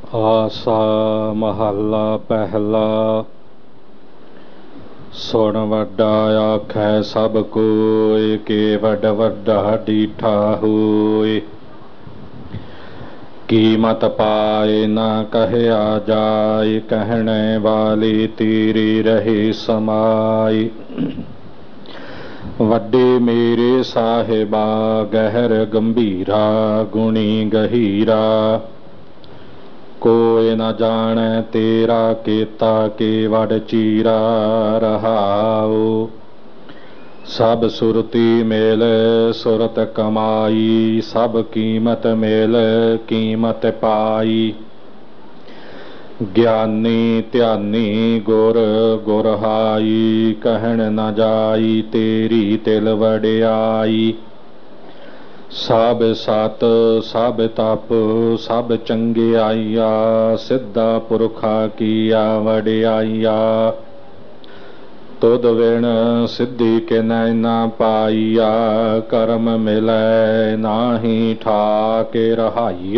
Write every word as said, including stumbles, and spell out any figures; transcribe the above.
ਆਸਾ ਮਹੱਲਾ ਪਹਿਲਾ। ਸੁਣ ਵੱਡਾ ਆਖੈ ਸਭ ਕੋਇ, ਕੇ ਵੱਡ ਵੱਡਾ ਡੀਠਾ ਹੋਇ। ਕੀਮਤ ਪਾਏ ਨਾ ਕਹਿਆ ਜਾਇ, ਕਹਿਣੇ ਵਾਲੀ ਤੇਰੀ ਰਹੇ ਸਮਾਈ। ਵੱਡੇ ਮੇਰੇ ਸਾਹਿਬਾ ਗਹਿਰ ਗੰਭੀਰਾ, ਗੁਣੀ ਗਹੀਰਾ। ਕੋਇ ਨ ਜਾਣੈ ਤੇਰਾ ਕੀਤਾ, ਕੇ ਵਡ ਚੀਰਾ ਰਹਾਉ। ਸਭ ਸੁਰਤੀ ਮੇਲ ਸੁਰਤ ਕਮਾਈ, ਸਭ ਕੀਮਤ ਮੇਲ ਕੀਮਤ ਪਾਈ। ਗਿਆਨੀ ਧਿਆਨੀ ਗੁਰ ਗੁਰਹਾਈ, ਕਹਿਣ ਨ ਜਾਈ ਤੇਰੀ ਤਿਲ ਵਡਿਆਈ। ਸਭ ਸਤ ਸਭ ਤਪ ਸਭ ਚੰਗਿਆਈਆ, ਸਿੱਧਾ ਪੁਰਖਾ ਕੀਆ ਵਡਿਆਈਆ। ਤੁਧ ਵਿਣ ਸਿੱਧੀ ਕਿਨੈ ਨਾ ਪਾਈਆ, ਕਰਮ ਮਿਲੈ ਨਾਹੀ ਠਾਕ ਰਹਾਈਆ।